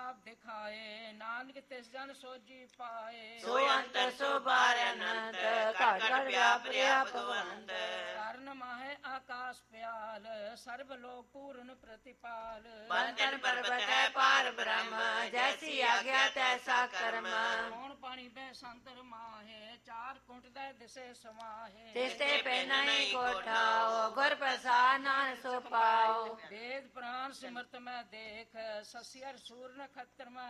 ਪ੍ਰਤਾਪ ਦਿਖਾਏ, ਨਾਨਕ ਤਿਸ ਜਨ ਸੋਜੀ ਪਾਏ। ਸੋ ਅੰਤਰ ਸੋ ਬਾਰ ਅਨੰਤ, ਘਟ ਘਟ ਵਿਆਪ ਰਿਹਾ ਭਗਵੰਤ। ਕਰਨ ਮਾਹੇ ਆਕਾਸ਼ ਪਿਆਲ, ਸਰਬ ਲੋਕ ਪੂਰਨ ਪ੍ਰਤਿਪਾਲ। ਬੰਧਨ ਪਰਬਤ ਹੈ ਪਾਰ ਬ੍ਰਹਮ, ਜੈਸੀ ਆਗਿਆ ਤੈਸਾ ਕਰਮ। ਕੌਣ ਪਾਣੀ ਬੈ ਸੰਤਰ ਮਾਹੇ, ਚਾਰ ਕੁੰਟ ਦੇ ਦਿਸੇ ਸਮਾਹੇ। ਤਿਸ ਤੇ ਪਹਿਨਾ ਹੀ ਕੋਠਾਓ, ਗੁਰ ਪ੍ਰਸਾਦ ਨਾਨਕ ਸੋ ਪਾਓ। ਵੇਦ ਪੁਰਾਨ ਸਿਮਰਤ ਮੈਂ ਦੇਖ, ਸਸਿਅਰ ਸੂਰ ਨਖੱਤਰ ਮੈਂ